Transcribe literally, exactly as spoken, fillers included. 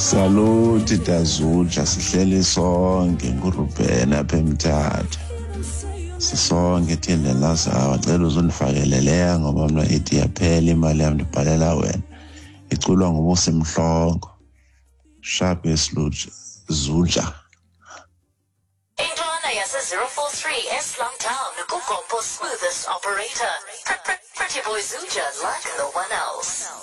Saluti Dazuja, sihleli sonke nguRuben apha eMthatha. Sisonke thina lazawa cela uzundifakele leya ngoba mina ithi yaphela imali yami ndibhalela wena. Iculwa ngubusi Mhlongo. Sharp esiluja Zuja. Intwana yase zero four three eSlum Town, Kugopo smoothest operator. Pretty boy Zuja like no one else.